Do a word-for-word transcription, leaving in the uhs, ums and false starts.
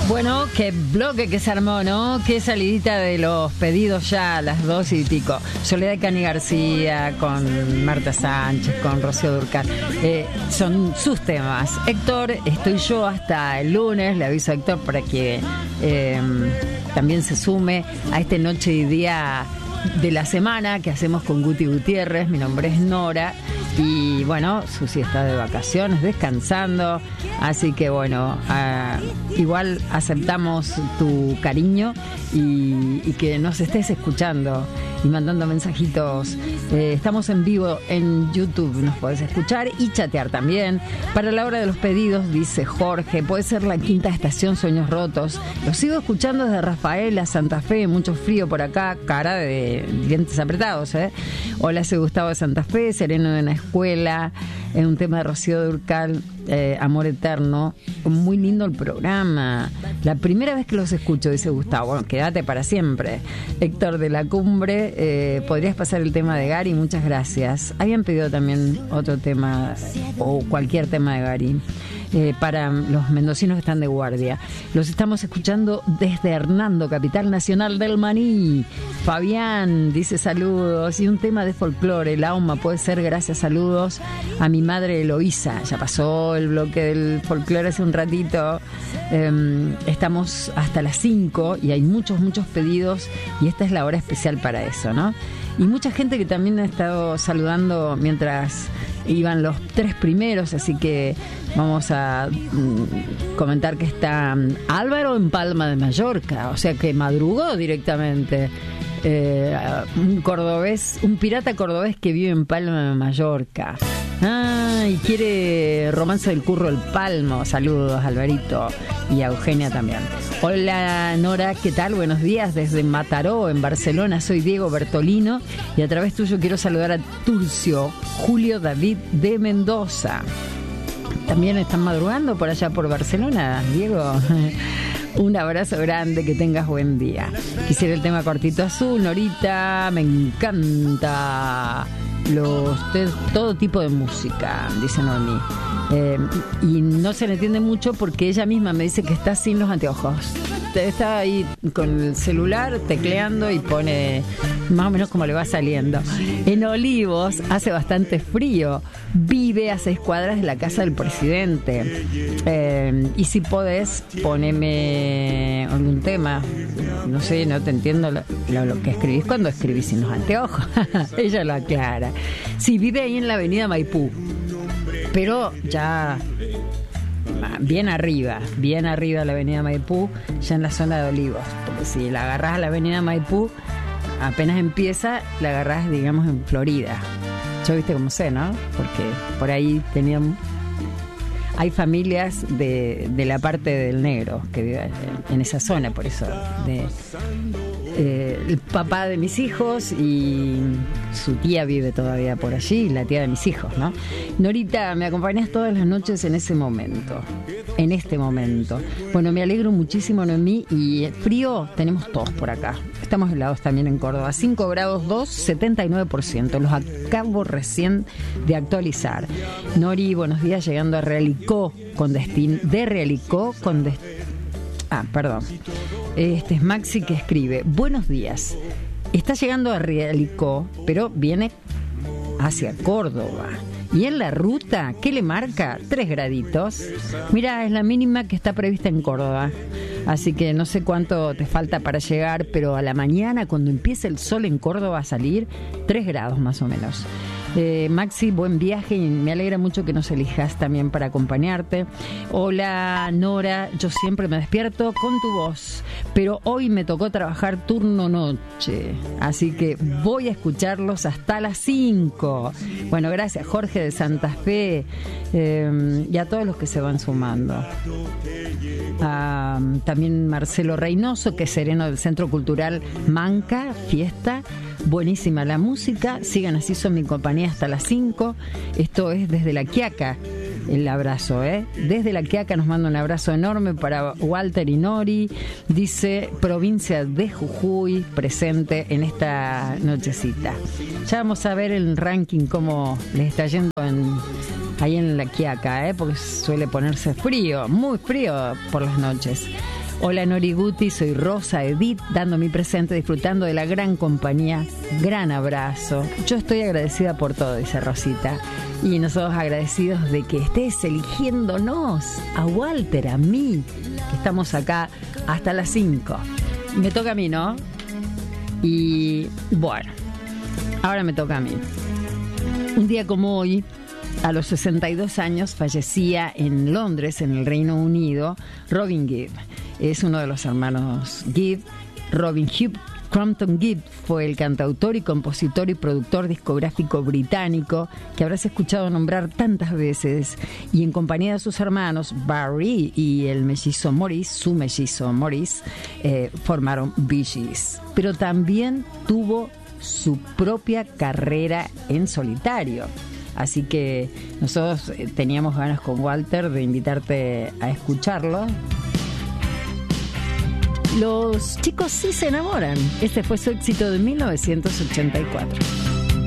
Bueno, qué bloque que se armó, ¿no? Qué salidita de los pedidos ya a las dos y pico. Soledad Cani García, con Marta Sánchez, con Rocío Dúrcal. Eh, son sus temas. Héctor, estoy yo hasta el lunes. Le aviso a Héctor para que eh, también se sume a este noche y día de la semana que hacemos con Guti Gutiérrez. Mi nombre es Nora. Y bueno, Susi está de vacaciones, descansando. Así que bueno, uh, igual aceptamos tu cariño y, y que nos estés escuchando y mandando mensajitos. Eh, estamos en vivo en YouTube, nos podés escuchar y chatear también. Para la hora de los pedidos, dice Jorge, puede ser la quinta estación Sueños Rotos. Lo sigo escuchando desde Rafaela, Santa Fe, mucho frío por acá, cara de dientes apretados, ¿eh? Hola, soy Gustavo de Santa Fe, sereno de una escuela, es un tema de Rocío Dúrcal, eh, Amor Eterno. Muy lindo el programa. La primera vez que los escucho, dice Gustavo. Bueno, quédate para siempre. Héctor de la Cumbre, eh, podrías pasar el tema de Gary, muchas gracias. Habían pedido también otro tema o cualquier tema de Gary. Eh, para los mendocinos que están de guardia. Los estamos escuchando desde Hernando, capital nacional del maní. Fabián dice saludos. Y un tema de folclore, el Auma, puede ser gracias, saludos a mi madre Eloísa. Ya pasó el bloque del folclore hace un ratito. Eh, estamos hasta las cinco y hay muchos, muchos pedidos y esta es la hora especial para eso, ¿no? Y mucha gente que también ha estado saludando mientras iban los tres primeros, así que vamos a mm, comentar que está Álvaro en Palma de Mallorca, o sea que madrugó directamente. Eh, un cordobés, un pirata cordobés que vive en Palma de Mallorca. Ah, y quiere Romance del Curro el Palmo. Saludos, Alvarito, y a Eugenia también. Hola, Nora, ¿qué tal? Buenos días desde Mataró, en Barcelona. Soy Diego Bertolino y a través tuyo quiero saludar a Turcio Julio David de Mendoza. También están madrugando por allá por Barcelona, Diego. Un abrazo grande, que tengas buen día. Quisiera el tema Cortito Azul, Norita, me encanta los de, todo tipo de música, dice Noemí. Eh, y no se le entiende mucho porque ella misma me dice que está sin los anteojos. Está ahí con el celular tecleando y pone más o menos como le va saliendo. En Olivos hace bastante frío. Vive a seis cuadras de la casa del presidente. Eh, y si podés, poneme algún tema. No sé, no te entiendo lo, lo, lo que escribís cuando escribís sin los anteojos. Ella lo aclara. Sí, vive ahí en la avenida Maipú. Pero ya bien arriba, bien arriba de la avenida Maipú, ya en la zona de Olivos. Porque si la agarrás a la avenida Maipú, apenas empieza, la agarrás, digamos, en Florida. Yo viste cómo sé, ¿no? Porque por ahí tenían... Hay familias de, de la parte del negro que viven en, en esa zona, por eso de, eh, el papá de mis hijos y su tía vive todavía por allí, la tía de mis hijos, ¿no? Norita, me acompañas todas las noches en ese momento, en este momento. Bueno, me alegro muchísimo, Noemí, y frío tenemos todos por acá. Estamos helados también en Córdoba, cinco grados dos, setenta y nueve por ciento. Los acabo recién de actualizar. Nori, buenos días, llegando a Realicó con destino, de Realicó con destino. Ah, perdón. Este es Maxi que escribe: buenos días. Está llegando a Realicó, pero viene hacia Córdoba. Y en la ruta, ¿qué le marca? Tres graditos. Mira, es la mínima que está prevista en Córdoba. Así que no sé cuánto te falta para llegar, pero a la mañana, cuando empiece el sol en Córdoba a salir, tres grados más o menos. Eh, Maxi, buen viaje y me alegra mucho que nos elijas también para acompañarte. Hola, Nora, yo siempre me despierto con tu voz, pero hoy me tocó trabajar turno noche, así que voy a escucharlos hasta las cinco. Bueno, gracias, Jorge de Santa Fe, eh, y a todos los que se van sumando. Ah, también Marcelo Reynoso, que es sereno del Centro Cultural Manca, fiesta. Buenísima la música, sigan así, son mi compañía hasta las cinco. Esto es desde La Quiaca, el abrazo, ¿eh? Desde La Quiaca nos manda un abrazo enorme para Walter y Nori. Dice, provincia de Jujuy, presente en esta nochecita. Ya vamos a ver el ranking cómo les está yendo en, ahí en La Quiaca, ¿eh? Porque suele ponerse frío, muy frío por las noches. Hola Nori Guti, soy Rosa Edith, dando mi presente, disfrutando de la gran compañía. Gran abrazo. Yo estoy agradecida por todo, dice Rosita. Y nosotros agradecidos de que estés eligiéndonos, a Walter, a mí, que estamos acá hasta las cinco. Me toca a mí, ¿no? Y bueno, ahora me toca a mí. Un día como hoy, a los sesenta y dos años, fallecía en Londres, en el Reino Unido, Robin Gibb. Es uno de los hermanos Gibb. Robin Hugh Crampton Gibb fue el cantautor y compositor y productor discográfico británico que habrás escuchado nombrar tantas veces, y en compañía de sus hermanos Barry y el mellizo Maurice, su mellizo Maurice, eh, formaron Bee Gees. Pero también tuvo su propia carrera en solitario. Así que nosotros teníamos ganas con Walter de invitarte a escucharlo. Los chicos sí se enamoran. Este fue su éxito de mil novecientos ochenta y cuatro.